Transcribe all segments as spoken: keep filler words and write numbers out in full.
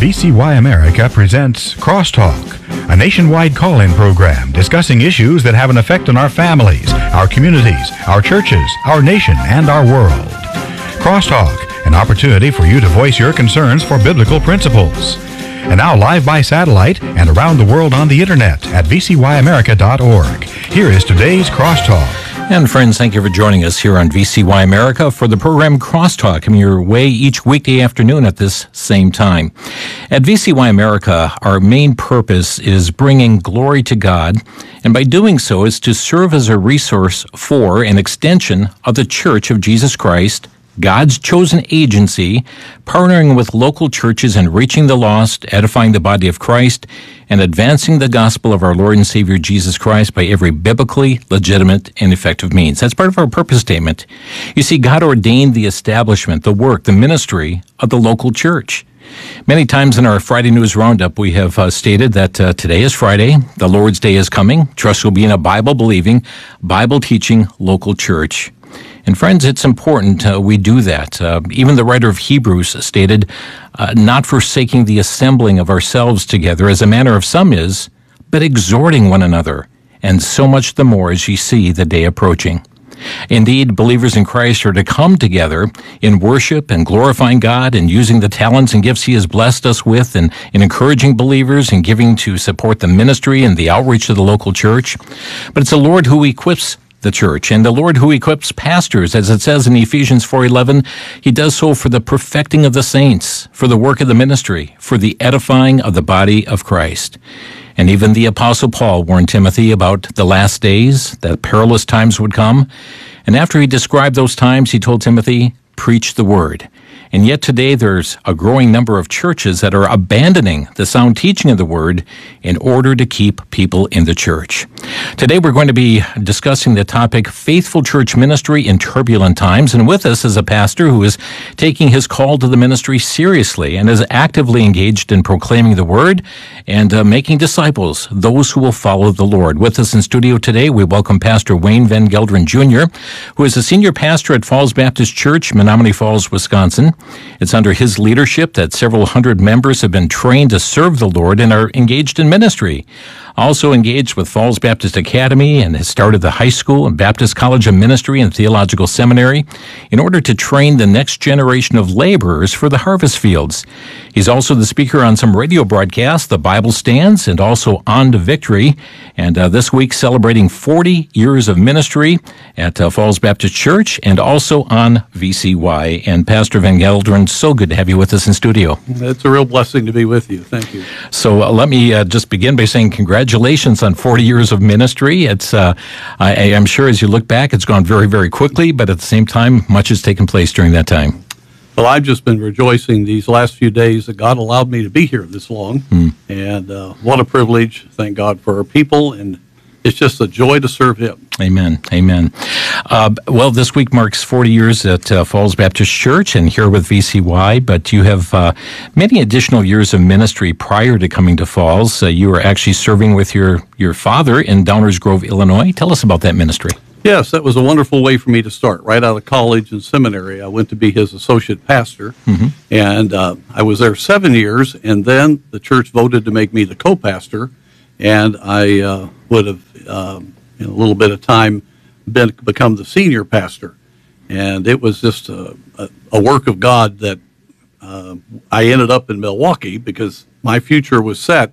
V C Y America presents Crosstalk, a nationwide call-in program discussing issues that have an effect on our families, our communities, our churches, our nation, and our world. Crosstalk, an opportunity for you to voice your concerns for biblical principles. And now live by satellite and around the world on the internet at v c y america dot org. Here is today's Crosstalk. And friends, thank you for joining us here on V C Y America for the program Crosstalk, coming your way each weekday afternoon at this same time. At V C Y America, our main purpose is bringing glory to God, and by doing so is to serve as a resource for an extension of the Church of Jesus Christ, God's chosen agency, partnering with local churches and reaching the lost, edifying the body of Christ, and advancing the gospel of our Lord and Savior Jesus Christ by every biblically legitimate and effective means. That's part of our purpose statement. You see, God ordained the establishment, the work, the ministry of the local church. Many times in our Friday News Roundup, we have uh, stated that uh, today is Friday, the Lord's Day is coming, trust will be in a Bible-believing, Bible-teaching local church. And friends, it's important uh, we do that. Uh, even the writer of Hebrews stated, uh, not forsaking the assembling of ourselves together as a manner of some is, but exhorting one another, and so much the more as ye see the day approaching. Indeed, believers in Christ are to come together in worship and glorifying God and using the talents and gifts He has blessed us with and in encouraging believers and giving to support the ministry and the outreach of the local church. But it's the Lord who equips the church, and the Lord who equips pastors, as it says in Ephesians four eleven, He does so for the perfecting of the saints, for the work of the ministry, for the edifying of the body of Christ. And even the Apostle Paul warned Timothy about the last days, that perilous times would come. And after he described those times, he told Timothy, preach the word. And yet today there's a growing number of churches that are abandoning the sound teaching of the word in order to keep people in the church. Today we're going to be discussing the topic Faithful Church Ministry in Turbulent Times. And with us is a pastor who is taking his call to the ministry seriously and is actively engaged in proclaiming the word and uh, making disciples, those who will follow the Lord. With us in studio today, we welcome Pastor Wayne Van Gelderen Junior, who is a senior pastor at Falls Baptist Church, Menominee Falls, Wisconsin. It's under his leadership that several hundred members have been trained to serve the Lord and are engaged in ministry. Also engaged with Falls Baptist Academy and has started the high school and Baptist College of Ministry and Theological Seminary in order to train the next generation of laborers for the harvest fields. He's also the speaker on some radio broadcasts, The Bible Stands, and also On to Victory. And uh, this week celebrating forty years of ministry at uh, Falls Baptist Church and also on V C Y. And Pastor Van Gelderen, so good to have you with us in studio. It's a real blessing to be with you. Thank you. So uh, let me uh, just begin by saying congratulations on forty years of ministry. It's, uh, I, I'm sure as you look back, it's gone very, very quickly, but at the same time, much has taken place during that time. Well, I've just been rejoicing these last few days that God allowed me to be here this long, mm. and uh, what a privilege. Thank God for our people, and it's just a joy to serve Him. Amen. Amen. Uh, well, this week marks forty years at uh, Falls Baptist Church and here with V C Y, but you have uh, many additional years of ministry prior to coming to Falls. Uh, you were actually serving with your, your father in Downers Grove, Illinois. Tell us about that ministry. Yes, that was a wonderful way for me to start. Right out of college and seminary, I went to be his associate pastor, mm-hmm. and uh, I was there seven years, and then the church voted to make me the co-pastor, and I uh, would have, um, in a little bit of time, been become the senior pastor. And it was just a, a, a work of God that uh, I ended up in Milwaukee because my future was set,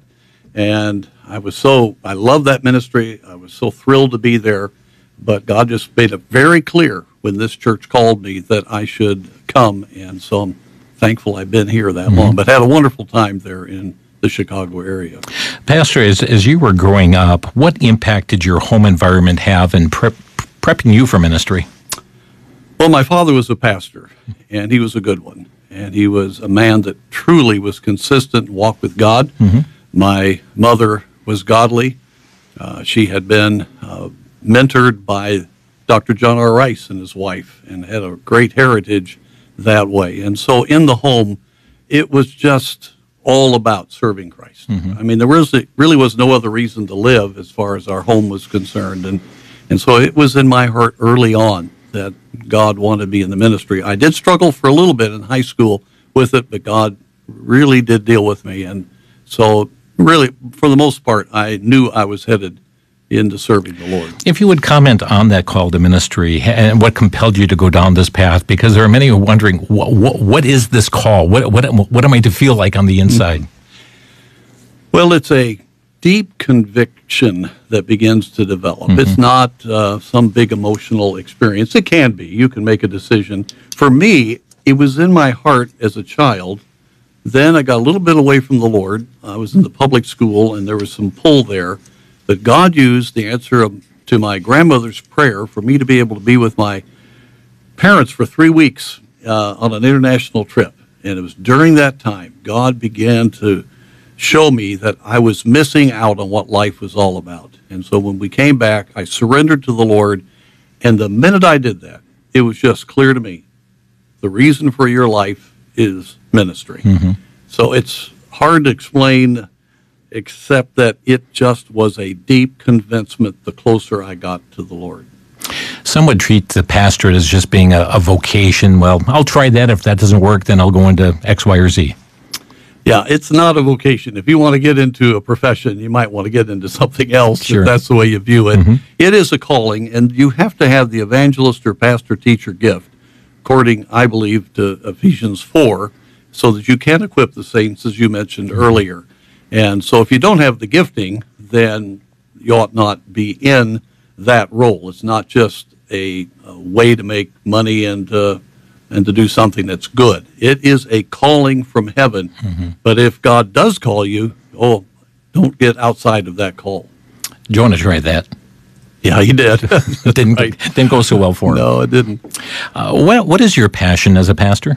and I was so, I love that ministry. I was so thrilled to be there. But God just made it very clear when this church called me that I should come, and so I'm thankful I've been here that mm-hmm. long, but had a wonderful time there in the Chicago area. Pastor, as, as you were growing up, what impact did your home environment have in prep, prepping you for ministry? Well, my father was a pastor, and he was a good one, and he was a man that truly was consistent and walked with God. Mm-hmm. My mother was godly. Uh, she had been uh, mentored by Doctor John R. Rice and his wife, and had a great heritage that way. And so in the home, it was just all about serving Christ. Mm-hmm. I mean, there was really was no other reason to live as far as our home was concerned. And, and so it was in my heart early on that God wanted me in the ministry. I did struggle for a little bit in high school with it, but God really did deal with me. And so really, for the most part, I knew I was headed into serving the Lord. If you would comment on that call to ministry and what compelled you to go down this path, because there are many who are wondering, what, what, what is this call? What, what, what am I to feel like on the inside? Well, it's a deep conviction that begins to develop. Mm-hmm. It's not uh, some big emotional experience. It can be. You can make a decision. For me, it was in my heart as a child. Then I got a little bit away from the Lord. I was in the public school, and there was some pull there. But God used the answer of, to my grandmother's prayer for me to be able to be with my parents for three weeks uh, on an international trip. And it was during that time God began to show me that I was missing out on what life was all about. And so when we came back, I surrendered to the Lord. And the minute I did that, it was just clear to me, the reason for your life is ministry. Mm-hmm. So it's hard to explain, except that it just was a deep convincement the closer I got to the Lord. Some would treat the pastorate as just being a, a vocation. Well, I'll try that. If that doesn't work, then I'll go into X, Y, or Z. Yeah, it's not a vocation. If you want to get into a profession, you might want to get into something else, sure, if that's the way you view it. Mm-hmm. It is a calling, and you have to have the evangelist or pastor-teacher gift, according, I believe, to Ephesians four, so that you can equip the saints, as you mentioned mm-hmm. earlier. And so if you don't have the gifting, then you ought not be in that role. It's not just a, a way to make money and uh, and to do something that's good. It is a calling from heaven. Mm-hmm. But if God does call you, oh, don't get outside of that call. Jonah tried that. Yeah, he did. It didn't, right. didn't go so well for him. No, it didn't. Uh, what, what is your passion as a pastor?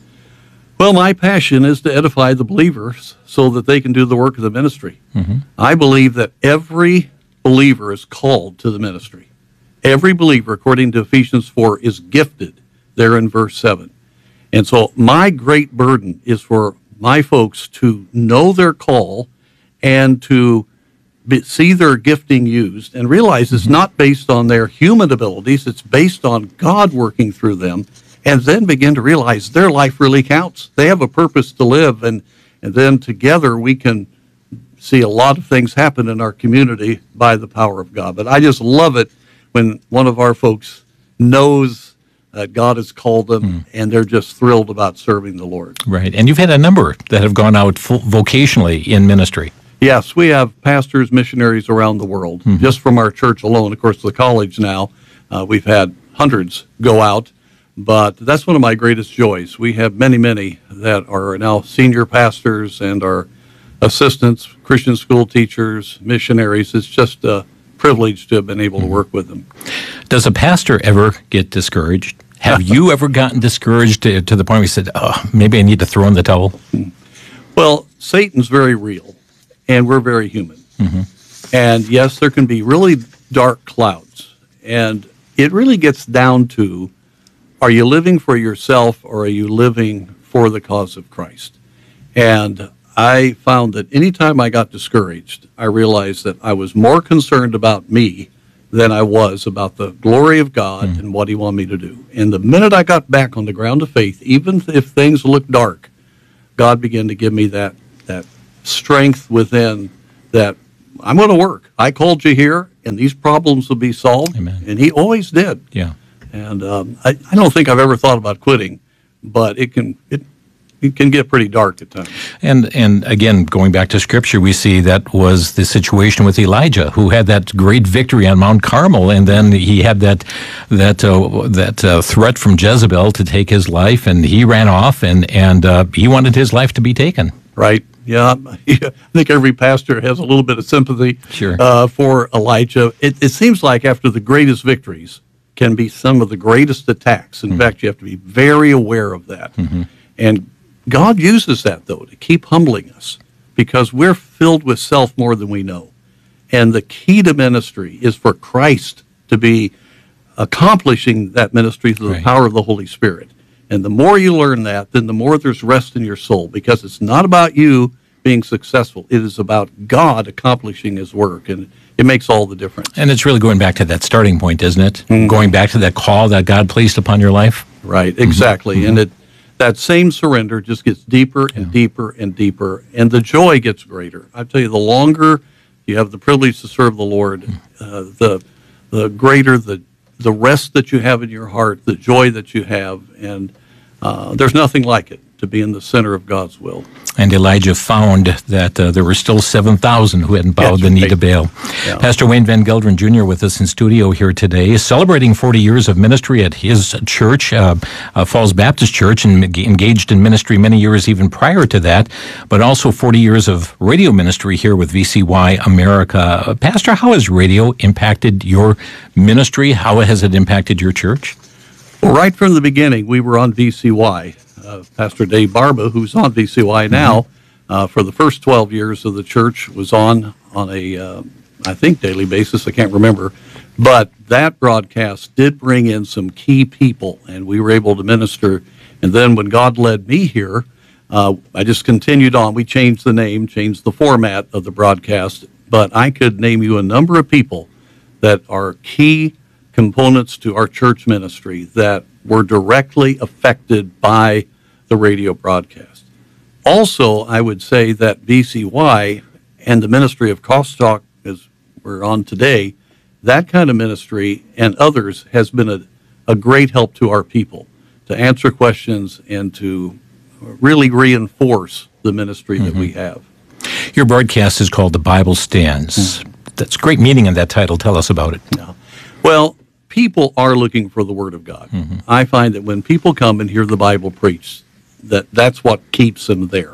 Well, my passion is to edify the believers so that they can do the work of the ministry. Mm-hmm. I believe that every believer is called to the ministry. Every believer, according to Ephesians four, is gifted there in verse seven. And so my great burden is for my folks to know their call and to be, see their gifting used and realize it's not based on their human abilities, it's based on God working through them, and then begin to realize their life really counts. They have a purpose to live, and, and then together we can see a lot of things happen in our community by the power of God. But I just love it when one of our folks knows that God has called them, mm. and they're just thrilled about serving the Lord. Right, and you've had a number that have gone out full vocationally in ministry. Yes, we have pastors, missionaries around the world. Mm-hmm. Just from our church alone, of course, the college now, uh, we've had hundreds go out. But that's one of my greatest joys. We have many, many that are now senior pastors and are assistants, Christian school teachers, missionaries. It's just a privilege to have been able to work with them. Does a pastor ever get discouraged? Have you ever gotten discouraged to, to the point where you said, oh, maybe I need to throw in the towel? Well, Satan's very real, and we're very human. Mm-hmm. And yes, there can be really dark clouds. And it really gets down to, are you living for yourself or are you living for the cause of Christ? And I found that anytime I got discouraged, I realized that I was more concerned about me than I was about the glory of God mm. and what he wanted me to do. And the minute I got back on the ground of faith, even if things looked dark, God began to give me that, that strength within that I'm going to work. I called you here, and these problems will be solved. Amen. And he always did. Yeah. And um, I, I don't think I've ever thought about quitting, but it can it it can get pretty dark at times. And and again, going back to Scripture, we see that was the situation with Elijah, who had that great victory on Mount Carmel, and then he had that that uh, that uh, threat from Jezebel to take his life, and he ran off, and and uh, he wanted his life to be taken. Right. Yeah, I think every pastor has a little bit of sympathy sure. uh, for Elijah. It, it seems like after the greatest victories can be some of the greatest attacks. In mm-hmm. fact, you have to be very aware of that. Mm-hmm. And God uses that, though, to keep humbling us because we're filled with self more than we know. And the key to ministry is for Christ to be accomplishing that ministry through right. the power of the Holy Spirit. And the more you learn that, then the more there's rest in your soul because it's not about you being successful. It is about God accomplishing his work, and it makes all the difference. And it's really going back to that starting point, isn't it? Mm-hmm. Going back to that call that God placed upon your life? Right, exactly. Mm-hmm. And it that same surrender just gets deeper and yeah. deeper and deeper, and the joy gets greater. I tell you, the longer you have the privilege to serve the Lord, uh, the the greater the the rest that you have in your heart, the joy that you have, and uh, there's nothing like it to be in the center of God's will. And Elijah found that uh, there were still seven thousand who hadn't bowed yes, the knee right. to Baal. Yeah. Pastor Wayne Van Gelderen Junior with us in studio here today, celebrating forty years of ministry at his church, uh, uh, Falls Baptist Church, and engaged in ministry many years even prior to that, but also forty years of radio ministry here with V C Y America. Uh, Pastor, how has radio impacted your ministry? How has it impacted your church? Well, right from the beginning, we were on V C Y. Uh, Pastor Dave Barba, who's on V C Y now, mm-hmm. uh, for the first twelve years of the church, was on on a, uh, I think, daily basis. I can't remember. But that broadcast did bring in some key people, and we were able to minister. And then when God led me here, uh, I just continued on. We changed the name, changed the format of the broadcast, but I could name you a number of people that are key components to our church ministry that were directly affected by the radio broadcast. Also, I would say that V C Y and the ministry of Crosstalk, as we're on today, that kind of ministry and others has been a, a great help to our people to answer questions and to really reinforce the ministry mm-hmm. that we have. Your broadcast is called The Bible Stands. Mm-hmm. That's great meaning in that title. Tell us about it. Yeah. Well, people are looking for the Word of God. Mm-hmm. I find that when people come and hear the Bible preached, that that's what keeps them there.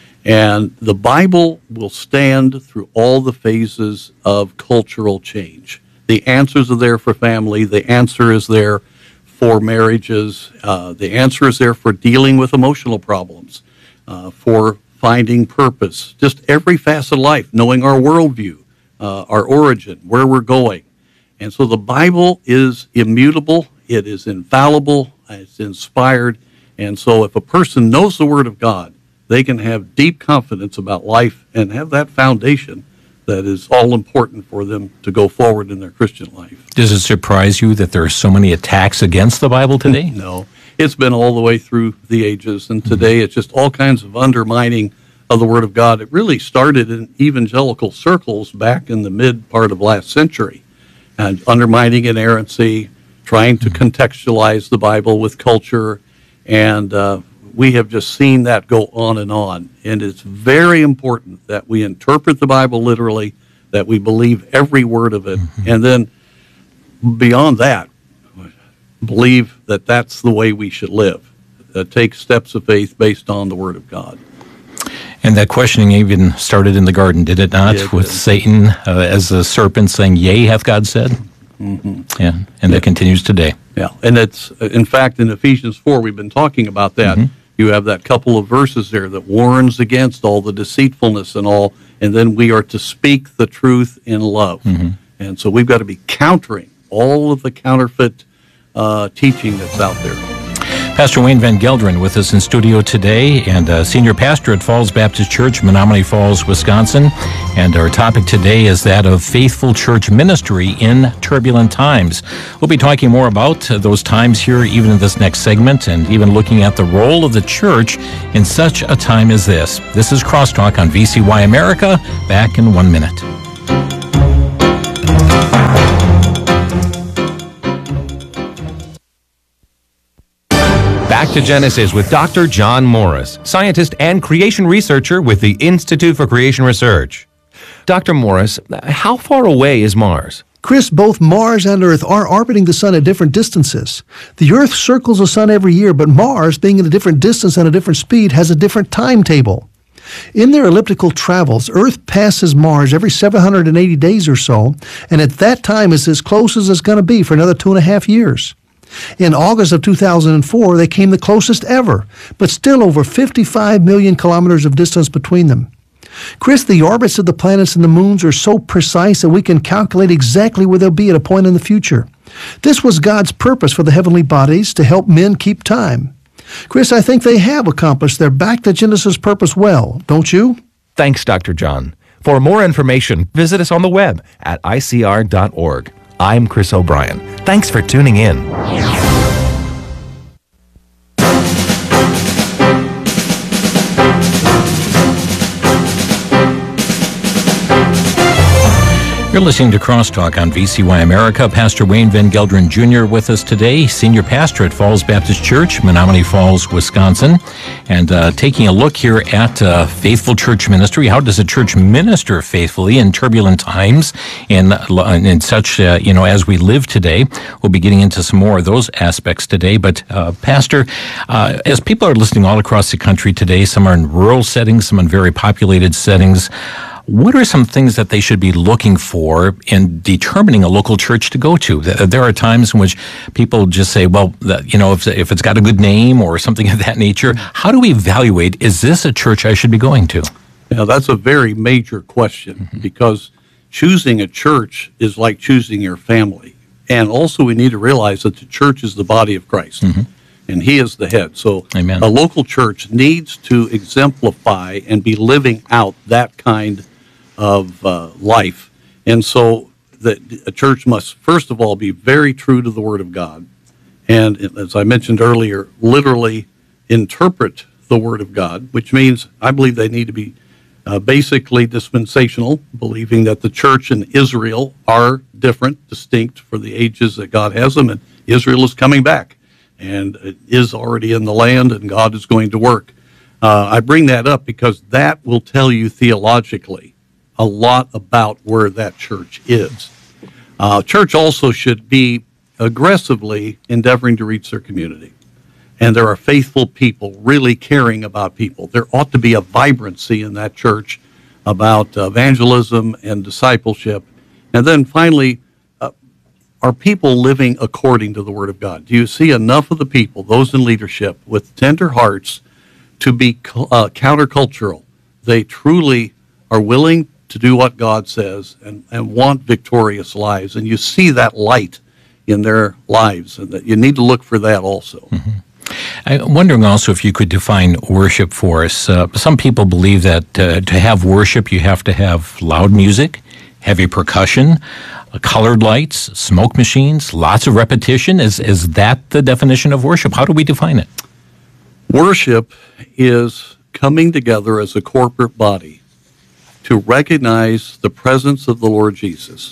And the Bible will stand through all the phases of cultural change. The answers are there for family. The answer is there for marriages. Uh, the answer is there for dealing with emotional problems, uh, for finding purpose, just every facet of life, knowing our worldview, uh, our origin, where we're going. And so the Bible is immutable, it is infallible, it's inspired, and so if a person knows the Word of God, they can have deep confidence about life and have that foundation that is all important for them to go forward in their Christian life. Does it surprise you that there are so many attacks against the Bible today? No, it's been all the way through the ages, and today it's just all kinds of undermining of the Word of God. It really started in evangelical circles back in the mid part of last century. And undermining inerrancy, trying to contextualize the Bible with culture, and uh, we have just seen that go on and on. And it's very important that we interpret the Bible literally, that we believe every word of it, mm-hmm. and then beyond that, believe that that's the way we should live. Uh, take steps of faith based on the Word of God. And that questioning even started in the garden, did it not? Yeah, it With did. Satan uh, as the serpent saying, "Yea, hath God said?" Mm-hmm. Yeah, and yeah. that continues today. Yeah, and it's, in fact, in Ephesians four, we've been talking about that. Mm-hmm. You have that couple of verses there that warns against all the deceitfulness and all, and then we are to speak the truth in love. Mm-hmm. And so we've got to be countering all of the counterfeit uh, teaching that's out there. Pastor Wayne Van Gelderen with us in studio today, and uh, senior pastor at Falls Baptist Church, Menominee Falls, Wisconsin. And our topic today is that of faithful church ministry in turbulent times. We'll be talking more about uh, those times here, even in this next segment, and even looking at the role of the church in such a time as this. This is Crosstalk on V C Y America. Back in one minute. Back to Genesis with Doctor John Morris, scientist and creation researcher with the Institute for Creation Research. Doctor Morris, how far away is Mars? Chris, both Mars and Earth are orbiting the Sun at different distances. The Earth circles the Sun every year, but Mars, being at a different distance and a different speed, has a different timetable. In their elliptical travels, Earth passes Mars every seven hundred eighty days or so, and at that time is as close as it's going to be for another two and a half years. In August of two thousand four, they came the closest ever, but still over fifty-five million kilometers of distance between them. Chris, the orbits of the planets and the moons are so precise that we can calculate exactly where they'll be at a point in the future. This was God's purpose for the heavenly bodies, to help men keep time. Chris, I think they have accomplished their back to Genesis purpose well, don't you? Thanks, Doctor John. For more information, visit us on the web at I C R dot org. I'm Chris O'Brien. Thanks for tuning in. You're listening to Crosstalk on V C Y America. Pastor Wayne Van Gelderen Junior with us today, senior pastor at Falls Baptist Church, Menominee Falls, Wisconsin, and uh, taking a look here at uh, faithful church ministry. How does a church minister faithfully in turbulent times and in such, uh, you know, as we live today? We'll be getting into some more of those aspects today. But, uh, Pastor, uh, as people are listening all across the country today, some are in rural settings, some in very populated settings, what are some things that they should be looking for in determining a local church to go to? There are times in which people just say, well, you know, if, if it's got a good name or something of that nature, how do we evaluate, is this a church I should be going to? Now, that's a very major question, mm-hmm. because choosing a church is like choosing your family. And also we need to realize that the church is the body of Christ, mm-hmm. and he is the head. So Amen. A local church needs to exemplify and be living out that kind of uh, life. And so the, a church must, first of all, be very true to the Word of God. And as I mentioned earlier, literally interpret the Word of God, which means I believe they need to be uh, basically dispensational, believing that the church and Israel are different, distinct for the ages that God has them, and Israel is coming back, and it is already in the land, and God is going to work. Uh, I bring that up because that will tell you theologically a lot about where that church is. Uh, church also should be aggressively endeavoring to reach their community. And there are faithful people really caring about people. There ought to be a vibrancy in that church about evangelism and discipleship. And then finally, uh, are people living according to the Word of God? Do you see enough of the people, those in leadership, with tender hearts to be uh, countercultural? They truly are willing to do what God says and, and want victorious lives. And you see that light in their lives, and that you need to look for that also. Mm-hmm. I'm wondering also if you could define worship for us. Uh, some people believe that uh, to have worship, you have to have loud music, heavy percussion, uh, colored lights, smoke machines, lots of repetition. Is, is that the definition of worship? How do we define it? Worship is coming together as a corporate body to recognize the presence of the Lord Jesus,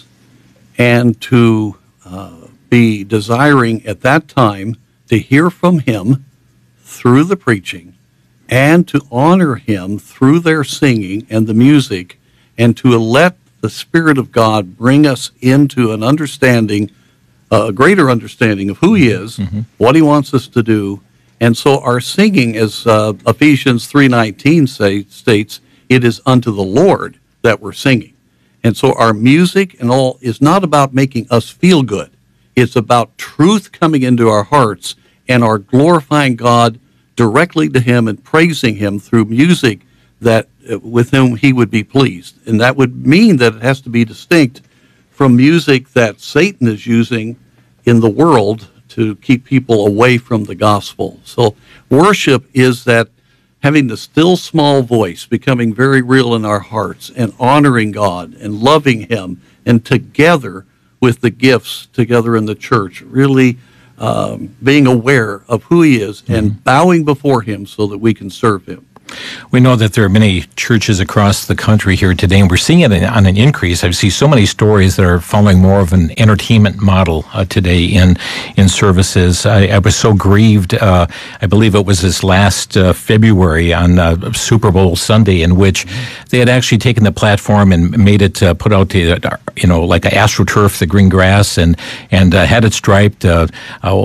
and to uh, be desiring at that time to hear from him through the preaching, and to honor him through their singing and the music, and to let the Spirit of God bring us into an understanding, a greater understanding of who he is, mm-hmm. what he wants us to do. And so our singing, as uh, Ephesians three nineteen say, states, it is unto the Lord that we're singing. And so our music and all is not about making us feel good. It's about truth coming into our hearts and our glorifying God directly to him and praising him through music that uh, with whom he would be pleased. And that would mean that it has to be distinct from music that Satan is using in the world to keep people away from the gospel. So worship is that having the still small voice becoming very real in our hearts, and honoring God and loving him, and together with the gifts together in the church, really um, being aware of who he is, mm-hmm. and bowing before him so that we can serve him. We know that there are many churches across the country here today, and we're seeing it on an increase. I see so many stories that are following more of an entertainment model uh, today in in services. I, I was so grieved. Uh, I believe it was this last uh, February on uh, Super Bowl Sunday, in which they had actually taken the platform and made it uh, put out the, you know, like a AstroTurf, the green grass, and and uh, had it striped. Uh, uh,